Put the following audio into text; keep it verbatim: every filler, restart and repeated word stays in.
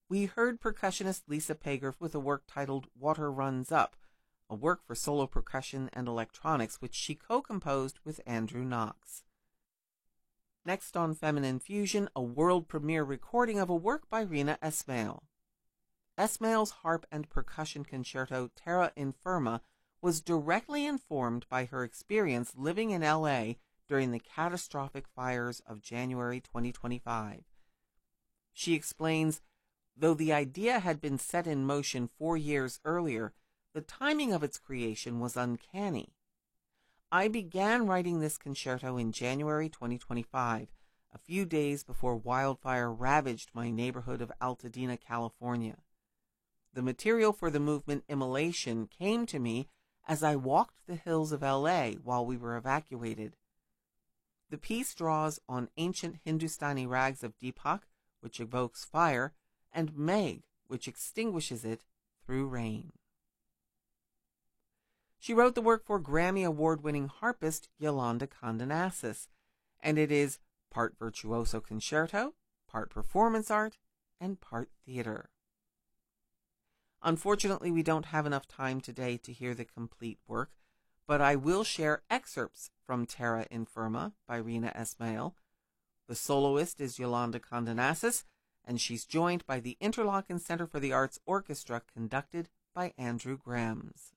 We heard percussionist Lisa Pager with a work titled Water Runs Up, a work for solo percussion and electronics which she co-composed with Andrew Knox. Next on Feminine Fusion, a world premiere recording of a work by Rina Esmail. Esmail's harp and percussion concerto Terra Infirma was directly informed by her experience living in L A during the catastrophic fires of January twenty twenty-five. She explains, though the idea had been set in motion four years earlier, the timing of its creation was uncanny. I began writing this concerto in January twenty twenty-five, a few days before wildfire ravaged my neighborhood of Altadena, California. The material for the movement Immolation came to me as I walked the hills of L A while we were evacuated. The piece draws on ancient Hindustani rags of Deepak, which evokes fire, and Meg, which extinguishes it through rain. She wrote the work for Grammy Award-winning harpist Yolanda Condenasis, and it is part virtuoso concerto, part performance art, and part theater. Unfortunately, we don't have enough time today to hear the complete work, but I will share excerpts from Terra Infirma by Rina Esmail. The soloist is Yolanda Condenasis, and she's joined by the Interlochen Center for the Arts Orchestra, conducted by Andrew Grams.